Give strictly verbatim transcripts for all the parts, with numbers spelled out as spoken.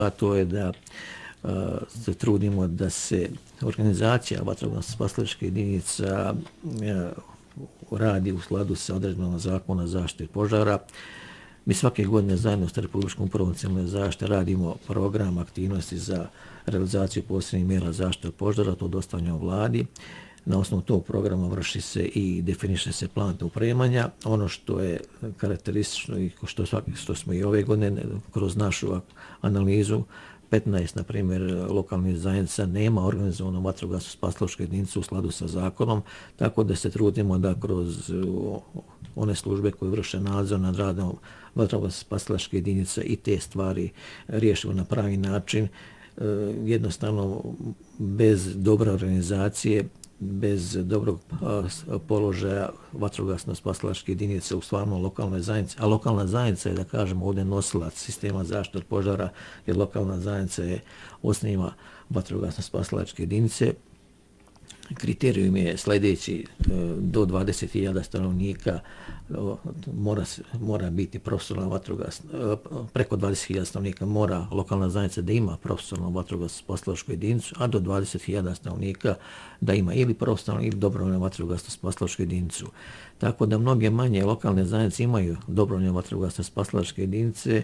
a to je da uh, se trudimo da se organizacija vatrogasno-spasilačkih jedinica uh, radi u skladu sa odredbama zakona zaštite požara. Mi svake godine zajedno s Republičkom upravom civilne zaštite radimo program aktivnosti za realizaciju posebnih mjera zaštite od požara, to dostavljamo vladi. Na osnovu tog programa vrši se i definiše se plan opremanja. Ono što je karakteristično i što, svaki, što smo i ove godine kroz našu analizu, petnaest, na primjer, lokalnih zajednica nema organizovanu vatrogasno-spasilačku jedinicu u skladu sa zakonom, tako da se trudimo da kroz one službe koje vrše nadzor nad radom vatrogasno-spasilačke jedinice i te stvari riješimo na pravi način. Jednostavno, bez dobre organizacije, bez dobrog položaja vatrogasno-spasilačke jedinice u stvarno lokalnoj zajednici, a lokalna zajednica je, da kažemo, ovdje nosilac sistema zaštite od požara, jer lokalna zajednica je osniva vatrogasno-spasilačke jedinice. Kriterijum je sljedeći, do dvadeset hiljada stanovnika mora, mora biti profesionalna vatrogasna, preko dvadeset hiljada stanovnika mora lokalna zajednica da ima profesionalnu vatrogasno-spasilačku jedinicu, a do dvadeset hiljada stanovnika da ima ili profesionalnu ili dobrovoljnu vatrogasno-spasilačku jedinicu. Tako da mnoge manje lokalne zajednice imaju dobrovoljne vatrogasno-spasilačke jedinice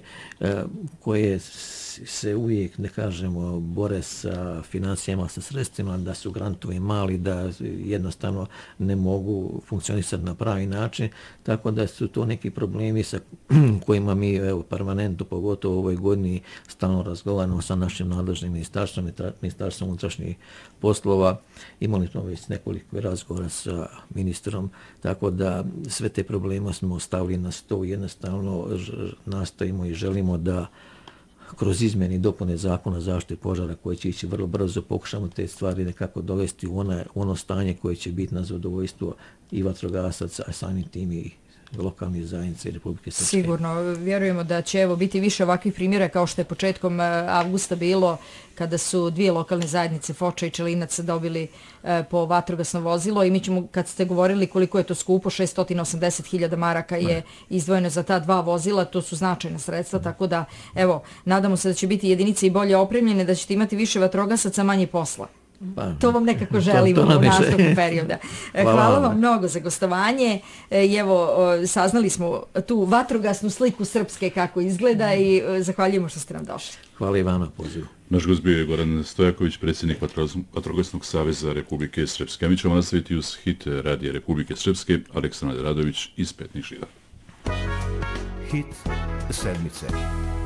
koje se uvijek, ne kažemo, bore sa financijama, sa sredstvima, da su grantovi mali, da jednostavno ne mogu funkcionisati na pravi način, tako da su to neki problemi sa kojima mi evo, permanentno, pogotovo u ovoj godini, stalno razgovaramo sa našim nadležnim ministarstvom, ministarstvom unutrašnjih poslova. Imali smo već nekoliko razgovora sa ministrom, tako da sve te probleme smo stavili na sto, jednostavno nastojimo i želimo da kroz izmjene i dopune zakona zaštite požara koje će ići vrlo brzo, pokušamo te stvari nekako dovesti u ono, ono stanje koje će biti na zadovoljstvo i vatrogasaca, a samim tim i lokalnih zajednica i Republike Srpske. Sigurno, vjerujemo da će evo biti više ovakvih primjera kao što je početkom avgusta bilo kada su dvije lokalne zajednice, Foča i Čelinac, dobili e, po vatrogasno vozilo i mi ćemo, kad ste govorili koliko je to skupo, šessto osamdeset hiljada maraka je izdvojeno za ta dva vozila, to su značajna sredstva, tako da evo, nadamo se da će biti jedinice i bolje opremljene, da ćete imati više vatrogasaca, manje posla. Pa, to vam nekako želimo to, to u nastavku perioda. Hvala, Hvala vam mnogo za gostovanje. I evo, saznali smo tu vatrogasnu sliku Srpske kako izgleda i zahvaljujemo što ste nam došli. Hvala i vam na pozivu. Naš gost bio je Goran Stojaković, predsjednik Vatrogasnog saveza Republike Srpske. A mi ćemo nastaviti uz hit radija Republike Srpske, Aleksandar Radović iz Petnih Žila. Hit sedmice.